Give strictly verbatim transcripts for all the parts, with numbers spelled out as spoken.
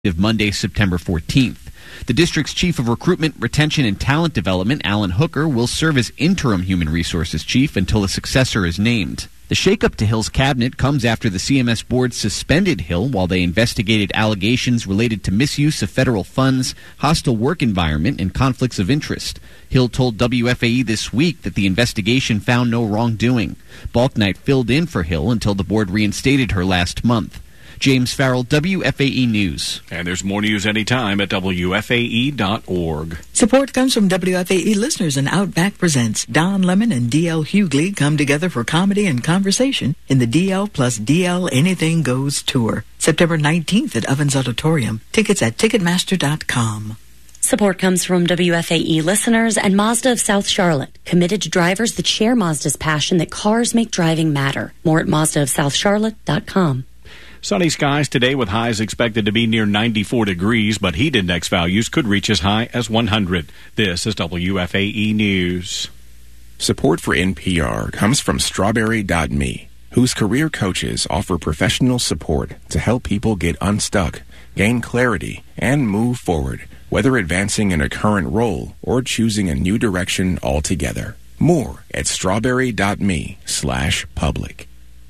Monday, September fourteenth. The district's chief of recruitment, retention, and talent development, Alan Hooker, will serve as interim human resources chief until a successor is named. The shakeup to Hill's cabinet comes after the C M S board suspended Hill while they investigated allegations related to misuse of federal funds, hostile work environment, and conflicts of interest. Hill told W F A E this week that the investigation found no wrongdoing. Balknight filled in for Hill until the board reinstated her last month. James Farrell, W F A E News. And there's more news anytime at W F A E dot org. Support comes from W F A E listeners and Outback presents Don Lemon and D L Hughley come together for comedy and conversation in the D L plus D L Anything Goes tour. September nineteenth at Ovens Auditorium. Tickets at Ticketmaster dot com. Support comes from W F A E listeners and Mazda of South Charlotte, committed to drivers that share Mazda's passion that cars make driving matter. More at Mazda of South Charlotte dot com. Sunny skies today with highs expected to be near ninety-four degrees, but heat index values could reach as high as one hundred. This is W F A E News. Support for N P R comes from Strawberry dot me, whose career coaches offer professional support to help people get unstuck, gain clarity, and move forward, whether advancing in a current role or choosing a new direction altogether. More at Strawberry dot me slash public.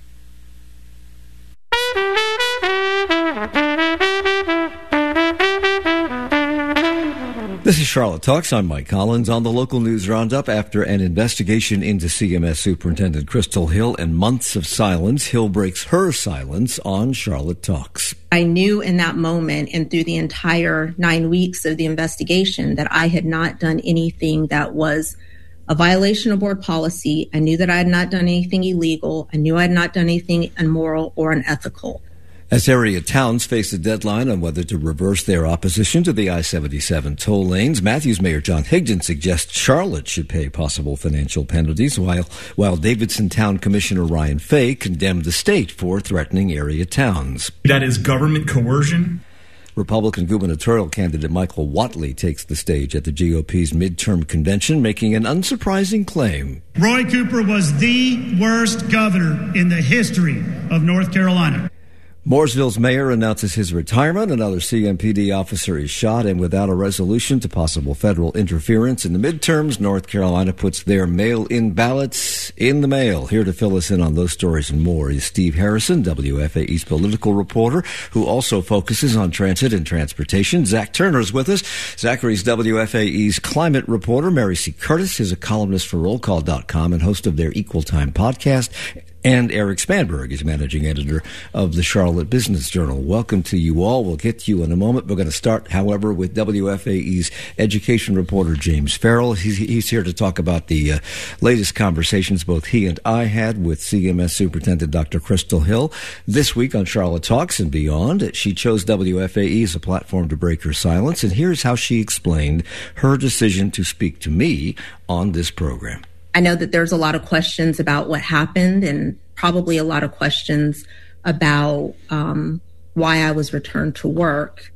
This is Charlotte Talks. I'm Mike Collins on the local news roundup. After an investigation into C M S Superintendent Crystal Hill and months of silence, Hill breaks her silence on Charlotte Talks. I knew in that moment and through the entire nine weeks of the investigation that I had not done anything that was a violation of board policy. I knew that I had not done anything illegal. I knew I had not done anything immoral or unethical. As area towns face a deadline on whether to reverse their opposition to the I seventy-seven toll lanes, Matthews Mayor John Higdon suggests Charlotte should pay possible financial penalties, while while Davidson Town Commissioner Ryan Fay condemned the state for threatening area towns. That is government coercion. Republican gubernatorial candidate Michael Whatley takes the stage at the G O P's midterm convention, making an unsurprising claim. Roy Cooper was the worst governor in the history of North Carolina. Mooresville's mayor announces his retirement. Another C M P D officer is shot, and without a resolution to possible federal interference in the midterms, North Carolina puts their mail-in ballots in the mail. Here to fill us in on those stories and more is Steve Harrison, W F A E's political reporter, who also focuses on transit and transportation. Zach Turner's with us. Zachary's W F A E's climate reporter. Mary C. Curtis is a columnist for roll call dot com and host of their Equal Time podcast. And Eric Spanberg is managing editor of the Charlotte Business Journal. Welcome to you all. We'll get to you in a moment. We're going to start, however, with W F A E's education reporter, James Farrell. He's, he's here to talk about the uh, latest conversations both he and I had with C M S Superintendent Doctor Crystal Hill this week on Charlotte Talks and beyond. She chose W F A E as a platform to break her silence, and here's how she explained her decision to speak to me on this program. I know that there's a lot of questions about what happened and probably a lot of questions about um, why I was returned to work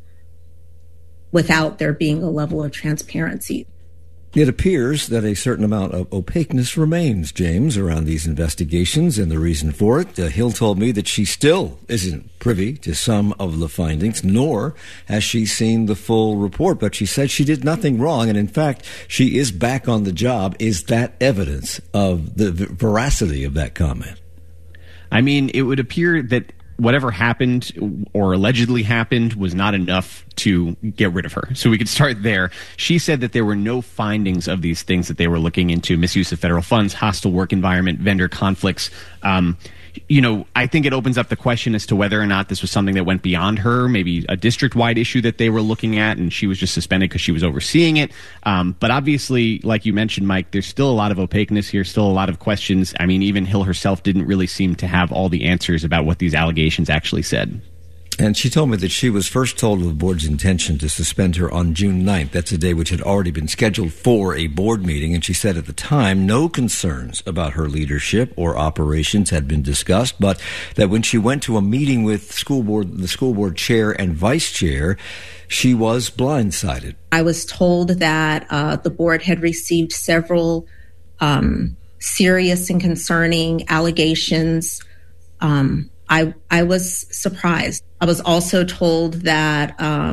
without there being a level of transparency. It appears that a certain amount of opaqueness remains, James, around these investigations, and the reason for it. Uh, Hill told me that she still isn't privy to some of the findings, nor has she seen the full report, but she said she did nothing wrong, and in fact, she is back on the job. Is that evidence of the veracity of that comment? I mean, it would appear that whatever happened or allegedly happened was not enough to get rid of her. So we could start there. She said that there were no findings of these things that they were looking into: misuse of federal funds, hostile work environment, vendor conflicts. Um, you know, I think it opens up the question as to whether or not this was something that went beyond her, maybe a district-wide issue that they were looking at, and she was just suspended because she was overseeing it. Um, but obviously, like you mentioned, Mike, there's still a lot of opaqueness here, still a lot of questions. I mean, even Hill herself didn't really seem to have all the answers about what these allegations actually said. And she told me that she was first told of the board's intention to suspend her on June ninth. That's a day which had already been scheduled for a board meeting. And she said at the time no concerns about her leadership or operations had been discussed, but that when she went to a meeting with school board, the school board chair and vice chair, she was blindsided. I was told that uh, the board had received several um, serious and concerning allegations um I, I was surprised. I was also told that um,